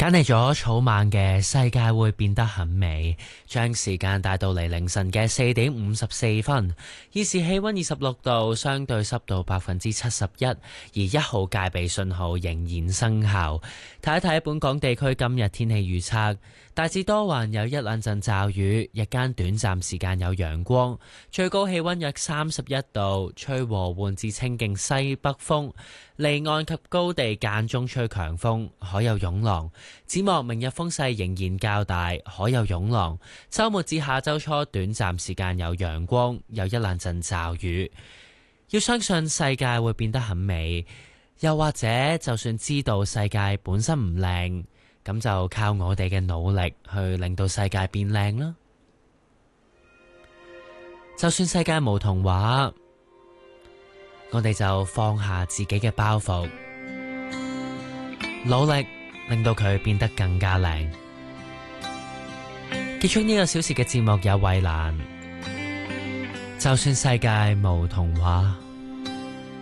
揀嚟咗草蜢嘅世界會變得很美，將時間帶到嚟凌晨嘅4:54，現時氣溫26度，相對濕度71%，而1號戒備信號仍然生效。睇一睇本港地區今日天氣預測，大致多雲，有一兩陣驟雨，日間短暫時間有陽光，最高氣溫約31度，吹和緩至清勁西北風，離岸及高地間中吹強風，海有湧浪。展望明日風勢仍然較大，海有湧浪。週末至下週初短暫時間有陽光，有一兩陣驟雨。要相信世界會變得很美，又或者就算知道世界本身唔靚，咁就靠我哋嘅努力去令到世界變靚啦。就算世界無童話，我哋就放下自己嘅包袱，努力令到佢變得更加靚。結束呢個小時嘅節目有衛蘭，就算世界無童話。